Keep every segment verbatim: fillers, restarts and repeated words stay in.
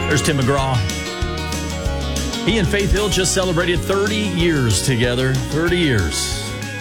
There's Tim McGraw. He and Faith Hill just celebrated thirty years together. thirty years.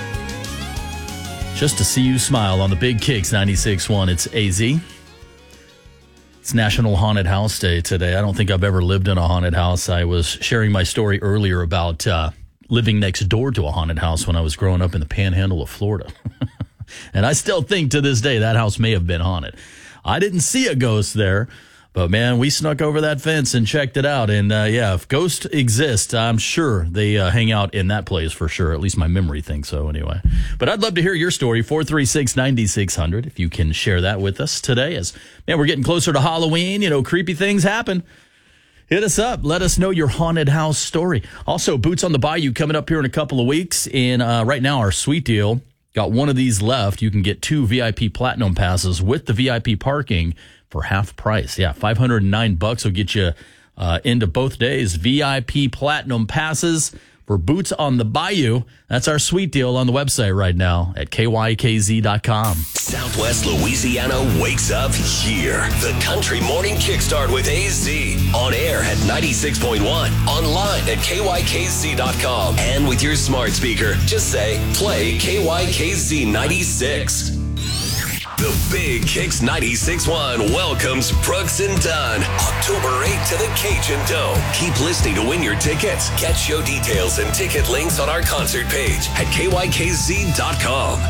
Just to see you smile on the Big Kicks ninety-six point one. It's A Z. It's National Haunted House Day today. I don't think I've ever lived in a haunted house. I was sharing my story earlier about uh, living next door to a haunted house when I was growing up in the panhandle of Florida. And I still think to this day that house may have been haunted. I didn't see a ghost there, but man, we snuck over that fence and checked it out. And uh, yeah, if ghosts exist, I'm sure they uh, hang out in that place for sure. At least my memory thinks so anyway. But I'd love to hear your story, four three six, nine six zero zero, if you can share that with us today. As man, we're getting closer to Halloween. You know, creepy things happen. Hit us up. Let us know your haunted house story. Also, Boots on the Bayou coming up here in a couple of weeks. And uh, right now, our sweet deal, got one of these left. You can get two V I P Platinum passes with the V I P parking for half price. Yeah, five hundred nine bucks will get you uh, into both days. V I P Platinum passes for Boots on the Bayou. That's our sweet deal on the website right now at K Y K Z dot com. Southwest Louisiana wakes up here. The Country Morning Kickstart with A Z. On air at ninety-six point one. Online at K Y K Z dot com. And with your smart speaker, just say, play K Y K Z ninety-six. The Big Kicks ninety-six point one welcomes Brooks and Dunn, October eighth to the Cajun Dome. Keep listening to win your tickets. Get show details and ticket links on our concert page at K Y K Z dot com.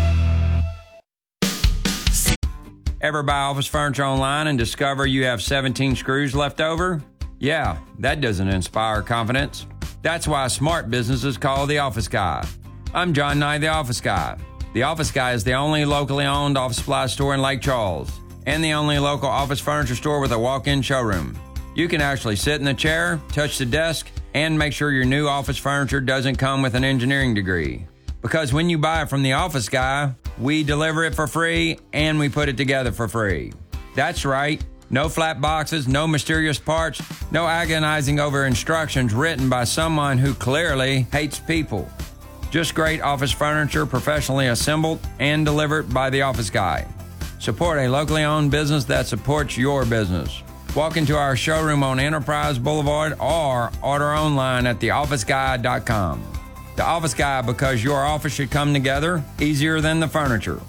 Ever buy office furniture online and discover you have seventeen screws left over? Yeah, that doesn't inspire confidence. That's why smart businesses call the Office Guy. I'm John Nye, the Office Guy. The Office Guy is the only locally owned office supply store in Lake Charles and the only local office furniture store with a walk-in showroom. You can actually sit in the chair, touch the desk, and make sure your new office furniture doesn't come with an engineering degree. Because when you buy it from the Office Guy, we deliver it for free and we put it together for free. That's right. No flat boxes, no mysterious parts, no agonizing over instructions written by someone who clearly hates people. Just great office furniture professionally assembled and delivered by the Office Guy. Support a locally owned business that supports your business. Walk into our showroom on Enterprise Boulevard or order online at the office guy dot com. The Office Guy, because your office should come together easier than the furniture.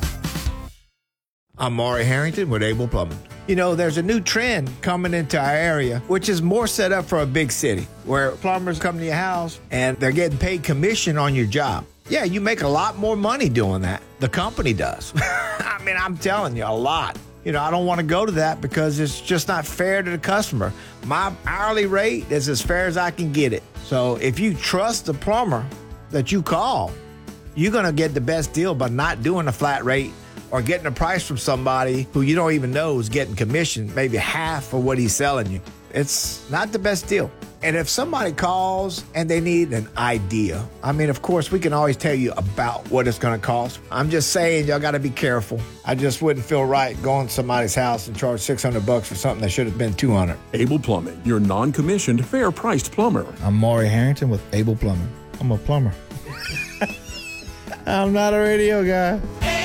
I'm Maury Harrington with Able Plumbing. You know, there's a new trend coming into our area, which is more set up for a big city, where plumbers come to your house and they're getting paid commission on your job. Yeah, you make a lot more money doing that. The company does. I mean, I'm telling you, a lot. You know, I don't want to go to that because it's just not fair to the customer. My hourly rate is as fair as I can get it. So if you trust the plumber that you call, you're going to get the best deal by not doing a flat rate or getting a price from somebody who you don't even know is getting commission, maybe half of what he's selling you. It's not the best deal. And if somebody calls and they need an idea, I mean, of course, we can always tell you about what it's going to cost. I'm just saying, y'all got to be careful. I just wouldn't feel right going to somebody's house and charge six hundred bucks for something that should have been two hundred. Able Plumbing, your non-commissioned, fair-priced plumber. I'm Maury Harrington with Able Plumbing. I'm a plumber. I'm not a radio guy.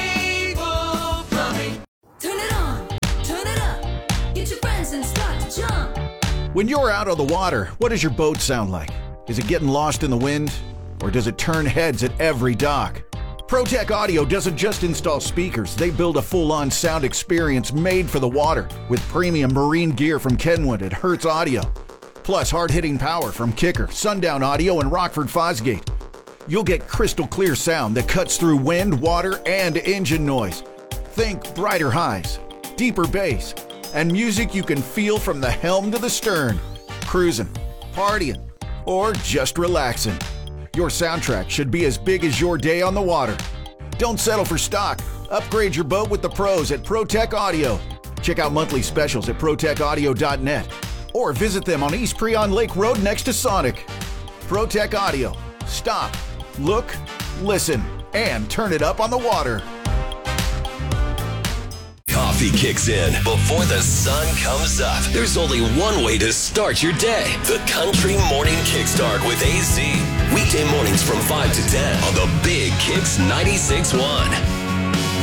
When you're out on the water, what does your boat sound like? Is it getting lost in the wind? Or does it turn heads at every dock? ProTech Audio doesn't just install speakers, they build a full-on sound experience made for the water with premium marine gear from Kenwood and Hertz Audio. Plus hard-hitting power from Kicker, Sundown Audio, and Rockford Fosgate. You'll get crystal clear sound that cuts through wind, water, and engine noise. Think brighter highs, deeper bass, and music you can feel from the helm to the stern. Cruising, partying, or just relaxing. Your soundtrack should be as big as your day on the water. Don't settle for stock. Upgrade your boat with the pros at ProTech Audio. Check out monthly specials at pro tech audio dot net or visit them on East Preon Lake Road next to Sonic. ProTech Audio. Stop, look, listen, and turn it up on the water. Coffee kicks in before the sun comes up. There's only one way to start your day. The Country Morning Kickstart with A Z. Weekday mornings from five to ten on the Big Kicks ninety-six point one.